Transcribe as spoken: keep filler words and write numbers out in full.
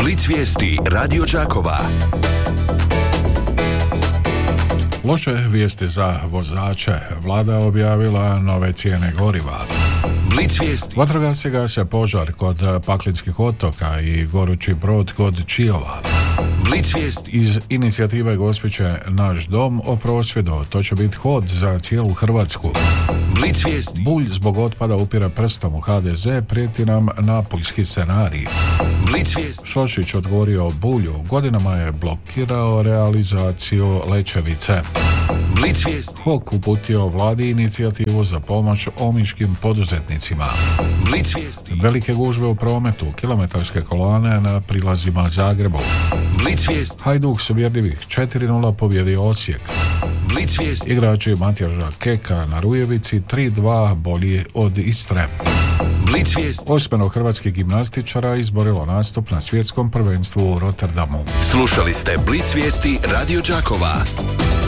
Blic vijesti Radio Đakova. Loše vijesti za vozače. Vlada objavila nove cijene goriva. Blic vijesti. Vatrogasci gase požar kod Paklinskih otoka i gorući brod kod Čiova. Blic vijesti. Iz inicijative Gospiće Naš dom o prosvjedu. To će biti hod za cijelu Hrvatsku. Blic vijesti. Bulj zbog otpada upire prstom u ha de ze, prijeti nam napuljski scenarij. Blic vijesti. Šošić odgovorio Bulju, godinama je blokirao realizaciju Lečevice. Blic vijesti. Hok uputio vladi inicijativu za pomoć omiškim poduzetnicima. Blic vijesti. Velike gužve u prometu, kilometarske kolone na prilazima Zagrebu. Blic vijesti. Hajduk s uvjerljivih četiri nula pobjedio Osijek. Blic vijesti. Igrači Matjaža Keka na Rujevici tri dva bolji od Istre. Blic vijesti. Osmero hrvatskih gimnastičara izborilo nastup na svjetskom prvenstvu u Rotterdamu. Slušali ste Blic vijesti Radio Đakova.